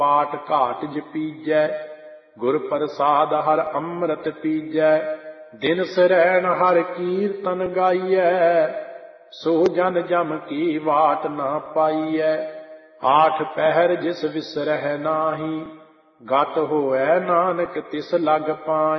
ਪਾਠ ਘਾਟ ਜਪੀਜੈ, ਗੁਰ ਪ੍ਰਸਾਦ ਹਰ ਅੰਮ੍ਰਿਤ ਪੀਜੈ। ਦਿਨ ਸਰੈਣ ਹਰ ਕੀਰਤਨ ਗਾਈਐ, ਸੋ ਜਨ ਜਮ ਕੀ ਵਾਟ ਨਾ ਪਾਈਐ। ਆਠ ਪਹਿਰ ਜਿਸ ਵਿਸਰਹਿ ਨਾਹੀ, ਗਤ ਹੋਐ ਨਾਨਕ ਤਿਸ ਲਗ ਪਾਈ।